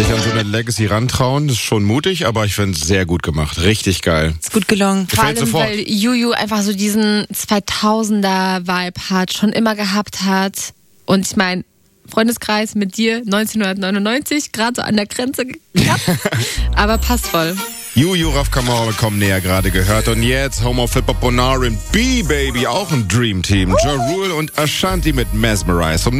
Sich an so eine Legacy rantrauen, ist schon mutig, aber ich finde es sehr gut gemacht. Richtig geil. Ist gut gelungen. Vor Gefällt allem, sofort. weil Juju einfach so diesen 2000er-Vibe hat, schon immer gehabt hat. Und ich meine, Freundeskreis mit dir 1999, gerade so an der Grenze gehabt. Aber passt voll. Juju, Raf Kamara, kommen näher gerade gehört. Und jetzt Home of Hip-Hop Bonarin, B-Baby, auch ein Dream-Team. Ja Rule und Ashanti mit Mesmerize.